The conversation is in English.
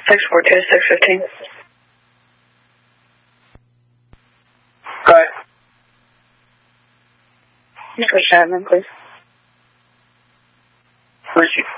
642 615. Go ahead. Switch admin, please. Richie.